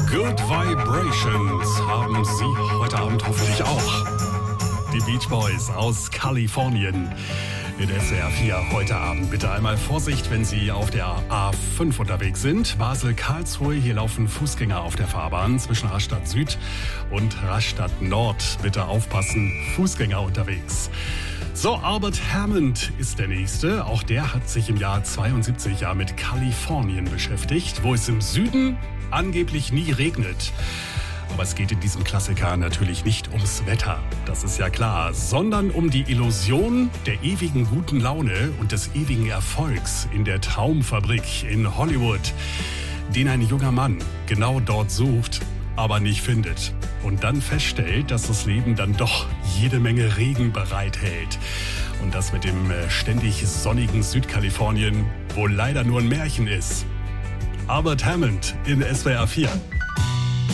Good Vibrations haben Sie heute Abend hoffentlich auch. Die Beach Boys aus Kalifornien. In SWR 4 heute Abend bitte einmal Vorsicht, wenn Sie auf der A5 unterwegs sind. Basel-Karlsruhe, hier laufen Fußgänger auf der Fahrbahn zwischen Rastatt Süd und Rastatt Nord. Bitte aufpassen, Fußgänger unterwegs. So, Albert Hammond ist der Nächste. Auch der hat sich im Jahr 72 mit Kalifornien beschäftigt, wo es im Süden angeblich nie regnet. Aber es geht in diesem Klassiker natürlich nicht ums Wetter, das ist ja klar, sondern um die Illusion der ewigen guten Laune und des ewigen Erfolgs in der Traumfabrik in Hollywood, den ein junger Mann genau dort sucht, aber nicht findet. Und dann feststellt, dass das Leben dann doch jede Menge Regen bereithält. Und das mit dem ständig sonnigen Südkalifornien wohl leider nur ein Märchen ist. Albert Hammond in SWR 4.